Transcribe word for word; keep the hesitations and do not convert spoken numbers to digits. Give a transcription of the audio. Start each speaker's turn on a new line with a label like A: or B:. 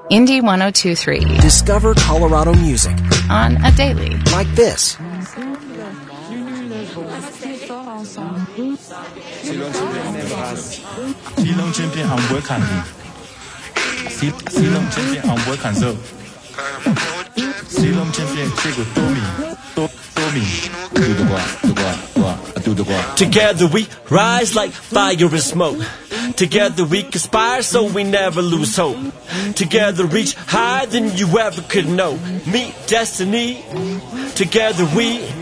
A: Indie one oh two point three.
B: Discover Colorado music.
A: On a daily.
B: Like this.
C: Silong champion on work and Silong champion on work and so Silong champion 这个多米多多米 do the gua the gua gua do the gua.
D: Together we rise like fire and smoke. Together we conspire so we never lose hope. Together reach higher than you ever could know. Meet destiny. Together we